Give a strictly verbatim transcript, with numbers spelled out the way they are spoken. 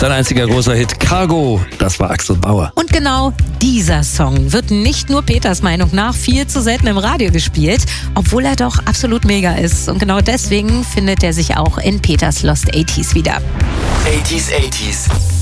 Sein einziger großer Hit Cargo, das war Axel Bauer. Und genau dieser Song wird nicht nur Peters Meinung nach viel zu selten im Radio gespielt, obwohl er doch absolut mega ist. Und genau deswegen findet er sich auch in Peters Lost achtziger wieder. achtziger achtziger